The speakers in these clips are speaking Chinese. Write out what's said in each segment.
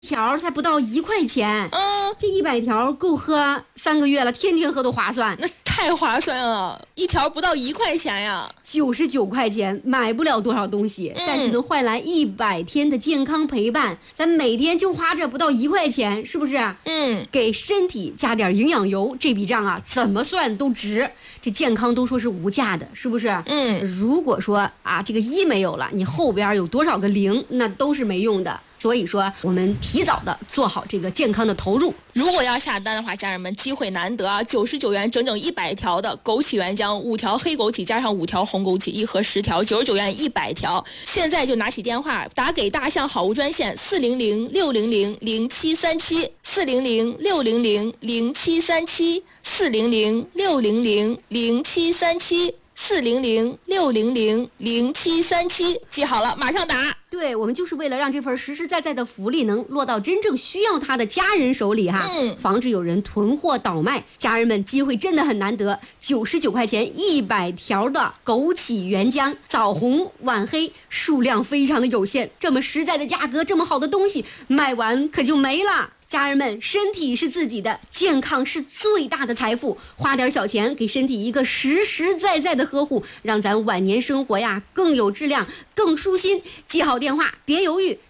条才不到1块钱，这100条够喝3个月了，天天喝都划算。 那太划算了，一条不到1块钱呀 ，99块钱买不了多少东西，但是能换来100天的健康陪伴。咱每天就花这不到1块钱，是不是？给身体加点营养油，这笔账啊，怎么算都值。这健康都说是无价的，是不是？如果说啊，这个1没有了，你后边有多少个0，那都是没用的。所以说，我们提早的做好这个健康的投入。 如果要下单的话，家人们机会难得啊！99元整整100条的枸杞原浆，5条黑枸杞加上5条红枸杞，1盒10条，99元100条。现在就拿起电话打给大象好物专线400-600-0737，400-600-0737，400-600-0737，记好了，马上打。 对，我们就是为了让这份实实在在的福利能落到真正需要它的家人手里哈，防止有人囤货倒卖。家人们，机会真的很难得，99块钱100条的枸杞原浆，早红晚黑，数量非常的有限，这么实在的价格，这么好的东西，卖完可就没了。家人们，身体是自己的，健康是最大的财富，花点小钱给身体一个实实在在的呵护，让咱晚年生活呀更有质量，更舒心。记好电话，别犹豫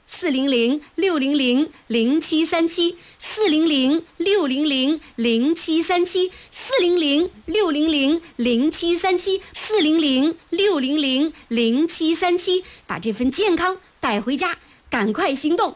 ，400-600-0737，400-600-0737，400-600-0737，把这份健康带回家，赶快行动。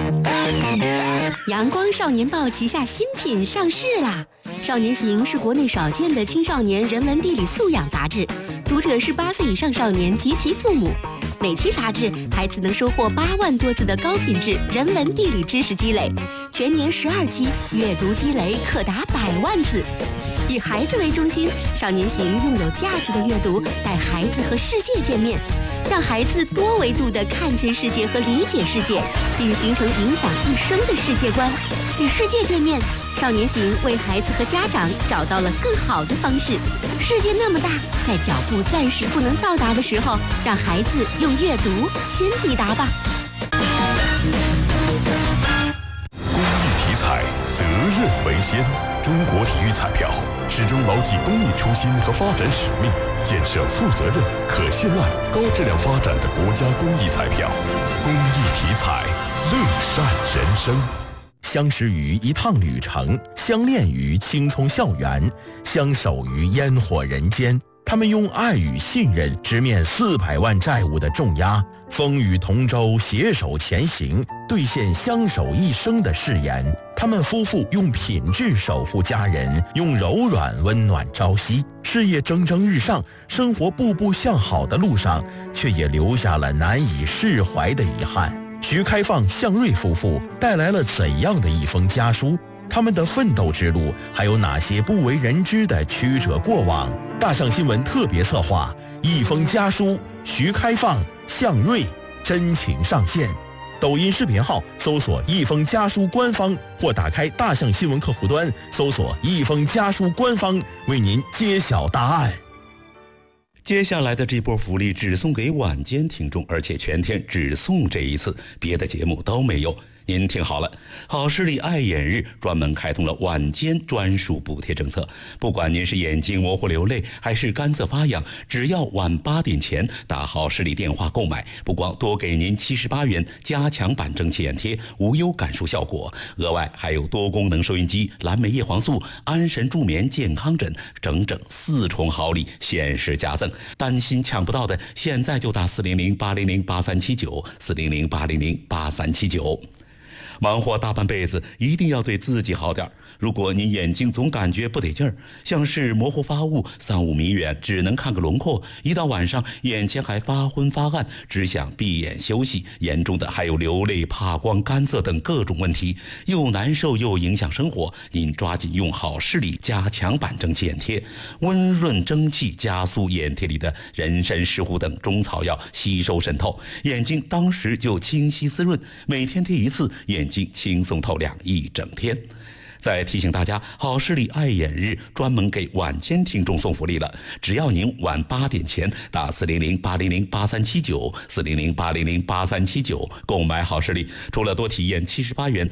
阳光少年报旗下新品上市啦！少年行是国内少见的青少年人文地理素养杂志，读者是8岁以上少年及其父母。每期杂志，孩子能收获8万多字的高品质人文地理知识积累，全年12期，阅读积累可达100万字。以孩子为中心，少年行用有价值的阅读带孩子和世界见面，让孩子多维度地看见世界和理解世界，并形成影响一生的世界观。与世界见面，少年行为孩子和家长找到了更好的方式。世界那么大，在脚步暂时不能到达的时候，让孩子用阅读先抵达吧。 公益体彩，责任为先。中国体育彩票始终牢记公益初心和发展使命，建设负责任、可信赖、高质量发展的国家公益彩票。公益体彩，乐善人生。相识于一趟旅程，相恋于青葱校园，相守于烟火人间。他们用爱与信任直面400万债务的重压，风雨同舟，携手前行，兑现相守一生的誓言。他们夫妇用品质守护家人，用柔软温暖朝夕。事业蒸蒸日上，生活步步向好的路上，却也留下了难以释怀的遗憾。徐开放、向瑞夫妇带来了怎样的一封家书？他们的奋斗之路还有哪些不为人知的曲折过往？大象新闻特别策划一封家书，徐开放、向瑞真情上线。抖音视频号搜索一封家书官方，或打开大象新闻客户端搜索一封家书官方，为您揭晓答案。 接下来的这波福利只送给晚间听众，而且全天只送这一次，别的节目都没有。您听好了，好视力爱眼日专门开通了晚间专属补贴政策，不管您是眼睛模糊流泪还是干涩发痒，只要晚8点前打好视力电话购买，不光多给您78元加强版蒸汽眼贴，无忧感受效果，额外还有多功能收音机、蓝莓叶黄素、安神助眠健康枕，整整4重好礼限时加赠。担心抢不到的，现在就打400-800-8379，400-800-8379。忙活大半辈子，一定要对自己好点。如果您眼睛总感觉不得劲儿，像是模糊发雾、3、5米远只能看个轮廓，一到晚上眼前还发昏发暗，只想闭眼休息，严重的还有流泪、怕光、干涩等各种问题，又难受又影响生活。您抓紧用好视力加强版蒸汽眼贴，温润蒸汽加速眼贴里的人参、石斛等中草药吸收渗透，眼睛当时就清晰滋润，每天贴1次，眼睛轻松透亮一整天。 再提醒大家，好视力爱眼日专门给晚间听众送福利了，只要您晚8点前打400-800-8379 400-800-8379购买好视力，除了多体验78元